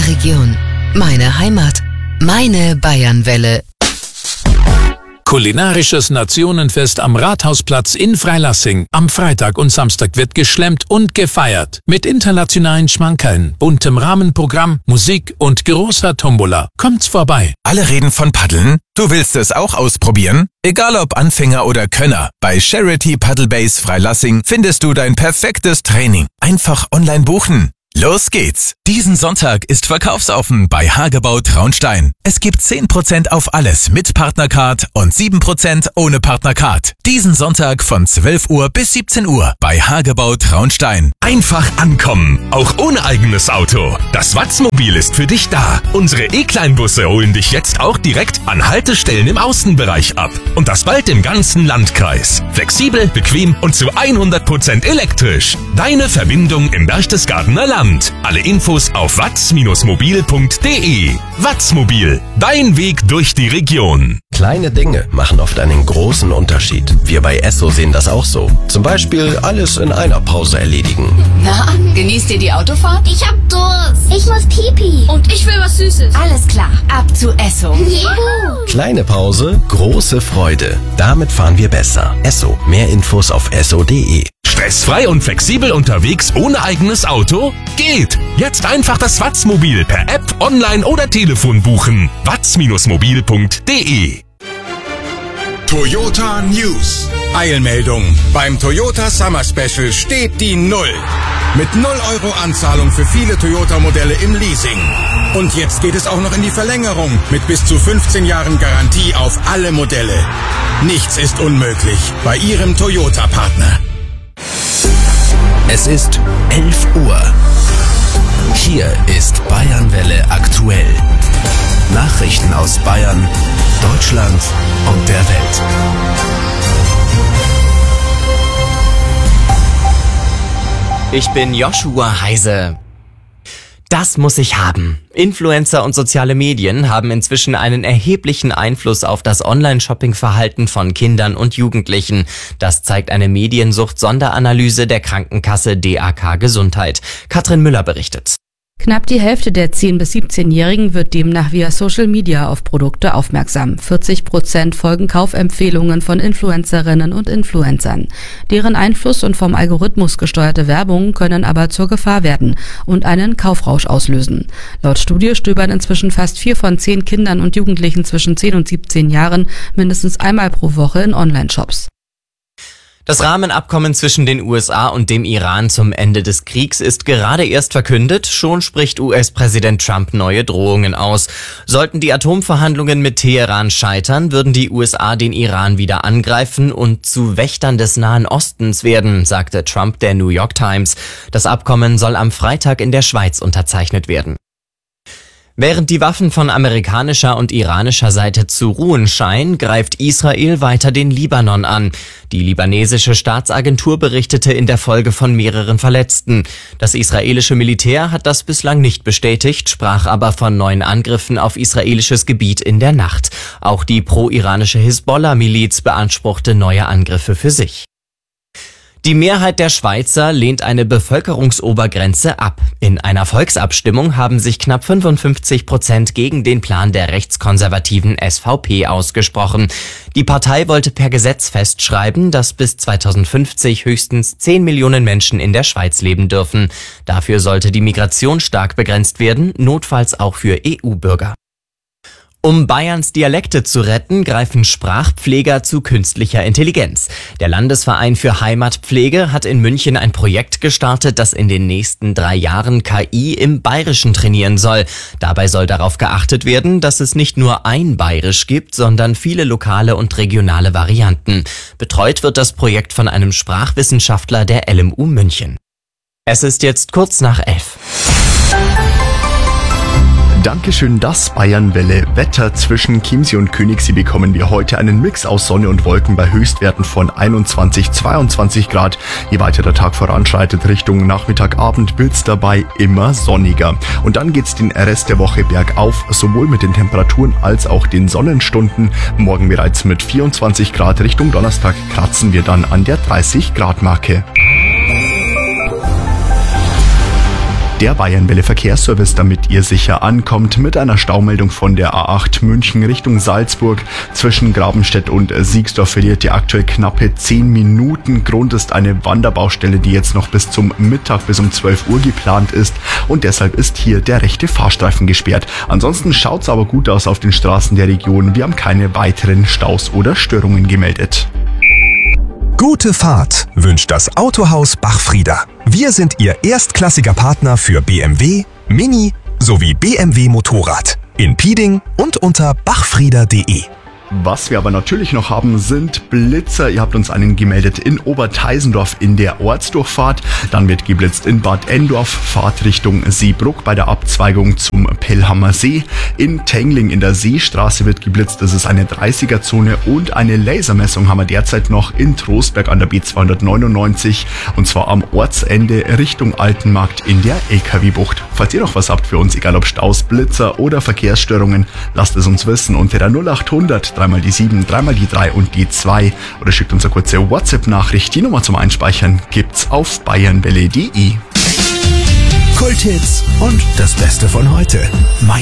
meiner Region, meine Heimat, meine Bayernwelle. Kulinarisches Nationenfest am Rathausplatz in Freilassing. Am Freitag und Samstag wird geschlemmt und gefeiert. Mit internationalen Schmankerln, buntem Rahmenprogramm, Musik und großer Tombola. Kommt's vorbei. Alle reden von Paddeln? Du willst es auch ausprobieren? Egal ob Anfänger oder Könner, bei Charity Paddle Base Freilassing findest du dein perfektes Training. Einfach online buchen. Los geht's! Diesen Sonntag ist verkaufsoffen bei Hagebau Traunstein. Es gibt 10% auf alles mit Partnercard und 7% ohne Partnercard. Diesen Sonntag von 12 Uhr bis 17 Uhr bei Hagebau Traunstein. Einfach ankommen, auch ohne eigenes Auto. Das Watzmobil ist für dich da. Unsere E-Kleinbusse holen dich jetzt auch direkt an Haltestellen im Außenbereich ab. Und das bald im ganzen Landkreis. Flexibel, bequem und zu 100% elektrisch. Deine Verbindung im Berchtesgadener Land. Alle Infos auf watz-mobil.de. Watzmobil, dein Weg durch die Region. Kleine Dinge machen oft einen großen Unterschied. Wir bei Esso sehen das auch so. Zum Beispiel alles in einer Pause erledigen. Na, genießt ihr die Autofahrt? Ich hab Durst. Ich muss Pipi. Und ich will was Süßes. Alles klar, ab zu Esso. Juhu. Kleine Pause, große Freude. Damit fahren wir besser. Esso, mehr Infos auf esso.de. Stressfrei und flexibel unterwegs ohne eigenes Auto? Geht! Jetzt einfach das Watzmobil per App, online oder Telefon buchen. watz-mobil.de. Toyota News. Eilmeldung. Beim Toyota Summer Special steht die Null. Mit 0 Euro Anzahlung für viele Toyota-Modelle im Leasing. Und jetzt geht es auch noch in die Verlängerung mit bis zu 15 Jahren Garantie auf alle Modelle. Nichts ist unmöglich bei Ihrem Toyota-Partner. Es ist 11 Uhr. Hier ist Bayernwelle aktuell. Nachrichten aus Bayern, Deutschland und der Welt. Ich bin Joshua Heise. Das muss ich haben. Influencer und soziale Medien haben inzwischen einen erheblichen Einfluss auf das Online-Shopping-Verhalten von Kindern und Jugendlichen. Das zeigt eine Mediensucht-Sonderanalyse der Krankenkasse DAK Gesundheit. Katrin Müller berichtet. Knapp die Hälfte der 10- bis 17-Jährigen wird demnach via Social Media auf Produkte aufmerksam. 40% folgen Kaufempfehlungen von Influencerinnen und Influencern. Deren Einfluss und vom Algorithmus gesteuerte Werbung können aber zur Gefahr werden und einen Kaufrausch auslösen. Laut Studie stöbern inzwischen fast 4 von 10 Kindern und Jugendlichen zwischen 10 und 17 Jahren mindestens einmal pro Woche in Online-Shops. Das Rahmenabkommen zwischen den USA und dem Iran zum Ende des Kriegs ist gerade erst verkündet. Schon spricht US-Präsident Trump neue Drohungen aus. Sollten die Atomverhandlungen mit Teheran scheitern, würden die USA den Iran wieder angreifen und zu Wächtern des Nahen Ostens werden, sagte Trump der New York Times. Das Abkommen soll am Freitag in der Schweiz unterzeichnet werden. Während die Waffen von amerikanischer und iranischer Seite zu ruhen scheinen, greift Israel weiter den Libanon an. Die libanesische Staatsagentur berichtete in der Folge von mehreren Verletzten. Das israelische Militär hat das bislang nicht bestätigt, sprach aber von neuen Angriffen auf israelisches Gebiet in der Nacht. Auch die pro-iranische Hisbollah-Miliz beanspruchte neue Angriffe für sich. Die Mehrheit der Schweizer lehnt eine Bevölkerungsobergrenze ab. In einer Volksabstimmung haben sich knapp 55% gegen den Plan der rechtskonservativen SVP ausgesprochen. Die Partei wollte per Gesetz festschreiben, dass bis 2050 höchstens 10 Millionen Menschen in der Schweiz leben dürfen. Dafür sollte die Migration stark begrenzt werden, notfalls auch für EU-Bürger. Um Bayerns Dialekte zu retten, greifen Sprachpfleger zu künstlicher Intelligenz. Der Landesverein für Heimatpflege hat in München ein Projekt gestartet, das in den nächsten 3 Jahren KI im Bayerischen trainieren soll. Dabei soll darauf geachtet werden, dass es nicht nur ein Bayerisch gibt, sondern viele lokale und regionale Varianten. Betreut wird das Projekt von einem Sprachwissenschaftler der LMU München. Es ist jetzt kurz nach 11. Dankeschön, das Bayernwelle Wetter zwischen Chiemsee und Königssee bekommen wir heute einen Mix aus Sonne und Wolken bei Höchstwerten von 21-22 Grad. Je weiter der Tag voranschreitet Richtung Nachmittag, Abend wird's dabei immer sonniger. Und dann geht's den Rest der Woche bergauf, sowohl mit den Temperaturen als auch den Sonnenstunden. Morgen bereits mit 24 Grad Richtung Donnerstag kratzen wir dann an der 30 Grad Marke. Der Bayernwelle Verkehrsservice, damit ihr sicher ankommt, mit einer Staumeldung von der A8 München Richtung Salzburg. Zwischen Grabenstedt und Siegsdorf verliert ihr aktuell knappe 10 Minuten. Grund ist eine Wanderbaustelle, die jetzt noch bis zum Mittag, bis um 12 Uhr geplant ist. Und deshalb ist hier der rechte Fahrstreifen gesperrt. Ansonsten schaut's aber gut aus auf den Straßen der Region. Wir haben keine weiteren Staus oder Störungen gemeldet. Gute Fahrt wünscht das Autohaus Bachfrieder. Wir sind Ihr erstklassiger Partner für BMW, Mini sowie BMW Motorrad. In Pieding und unter bachfrieder.de. Was wir aber natürlich noch haben, sind Blitzer. Ihr habt uns einen gemeldet in Oberteisendorf in der Ortsdurchfahrt. Dann wird geblitzt in Bad Endorf, Fahrtrichtung Seebruck bei der Abzweigung zum Pellhammer See. In Tengling in der Seestraße wird geblitzt. Das ist eine 30er-Zone und eine Lasermessung haben wir derzeit noch in Trostberg an der B299 und zwar am Ortsende Richtung Altenmarkt in der LKW-Bucht. Falls ihr noch was habt für uns, egal ob Staus, Blitzer oder Verkehrsstörungen, lasst es uns wissen unter der 0800 3 mal die 7, 3 mal die 3 und die 2 oder schickt uns eine kurze WhatsApp-Nachricht. Die Nummer zum Einspeichern gibt's auf bayernwelle.de. Kulthits und das Beste von heute.